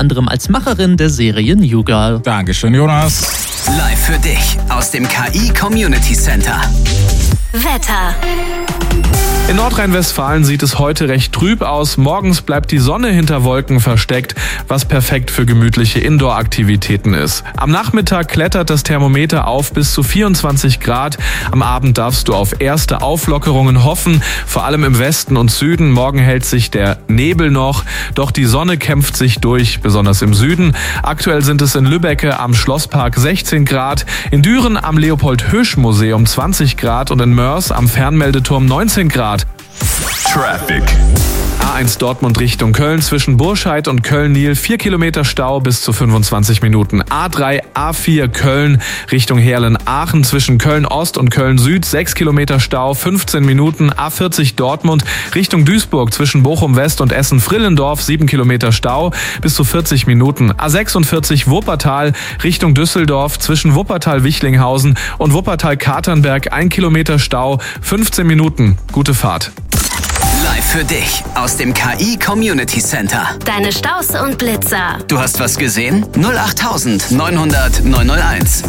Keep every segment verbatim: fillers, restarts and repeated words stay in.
anderem als Macherin der Serie New Girl. Dankeschön, Jonas. Live für dich aus dem K I Community Center. Wetter. In Nordrhein-Westfalen sieht es heute recht trüb aus. Morgens bleibt die Sonne hinter Wolken versteckt, was perfekt für gemütliche Indoor-Aktivitäten ist. Am Nachmittag klettert das Thermometer auf bis zu vierundzwanzig Grad. Am Abend darfst du auf erste Auflockerungen hoffen, vor allem im Westen und Süden. Morgen hält sich der Nebel noch, doch die Sonne kämpft sich durch, besonders im Süden. Aktuell sind es in Lübbecke am Schlosspark sechzehn Grad, in Düren am Leopold-Hirsch-Museum zwanzig Grad und in Mörs am Fernmeldeturm neunzehn Grad. Traffic. A eins Dortmund Richtung Köln zwischen Burscheid und Köln-Nil vier Kilometer Stau bis zu fünfundzwanzig Minuten. A drei, A vier Köln Richtung Heerlen-Aachen zwischen Köln-Ost und Köln-Süd sechs Kilometer Stau, fünfzehn Minuten. A vierzig Dortmund Richtung Duisburg zwischen Bochum-West und Essen-Frillendorf sieben Kilometer Stau bis zu vierzig Minuten. A sechsundvierzig Wuppertal Richtung Düsseldorf zwischen Wuppertal-Wichlinghausen und Wuppertal-Katernberg ein Kilometer Stau, fünfzehn Minuten. Gute Fahrt. Live für dich aus dem K I Community Center. Deine Staus und Blitzer. Du hast was gesehen? null acht neunhundert neunhunderteins.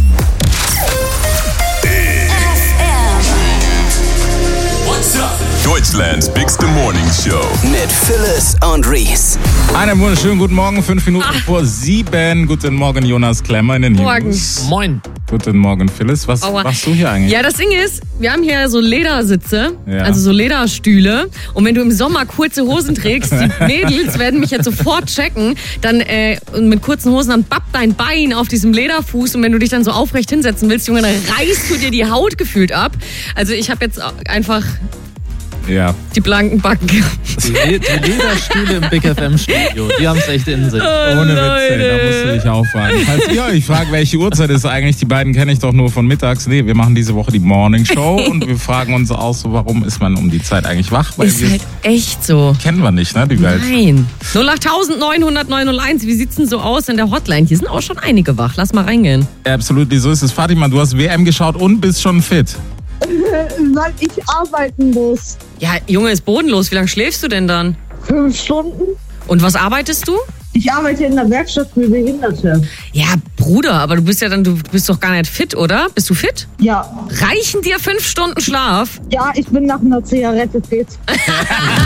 Deutschlands bigste Morning Show. Mit Phyllis und Reese. Einen wunderschönen guten Morgen, fünf Minuten Ach. vor sieben. Guten Morgen, Jonas Klemmer in den Morgen. News. Moin. Guten Morgen, Phyllis. Was Aua. machst du hier eigentlich? Ja, das Ding ist, wir haben hier so Ledersitze, Ja. also so Lederstühle. Und wenn du im Sommer kurze Hosen trägst, die Mädels werden mich jetzt sofort checken, dann äh, und mit kurzen Hosen, dann bappt dein Bein auf diesem Lederfuß. Und wenn du dich dann so aufrecht hinsetzen willst, Junge, dann reißt du dir die Haut gefühlt ab. Also ich habe jetzt einfach Ja. die blanken Backen. Die, Le- die Lederstühle im Big F M-Studio, die haben es echt in sich. Ohne Witze, da musst du dich aufwagen. Falls ihr euch fragt, welche Uhrzeit ist eigentlich, die beiden kenne ich doch nur von mittags. Nee, wir machen diese Woche die Morning Show und wir fragen uns auch so, warum ist man um die Zeit eigentlich wach? Weil Ist wir halt echt so. kennen wir nicht, ne, die Welt. Nein. null acht neunhundert neunhunderteins, wie sieht's denn so aus in der Hotline? Hier sind auch schon einige wach. Lass mal reingehen. Absolut, so ist es. Fatima, du hast W M geschaut und bist schon fit. Weil ich arbeiten muss. Ja, Junge, ist bodenlos. Wie lange schläfst du denn dann? Fünf Stunden. Und was arbeitest du? Ich arbeite in der Werkstatt für Behinderte. Ja, Bruder, aber du bist ja dann, du bist doch gar nicht fit, oder? Bist du fit? Ja. Reichen dir fünf Stunden Schlaf? Ja, ich bin nach einer Zigarette fit.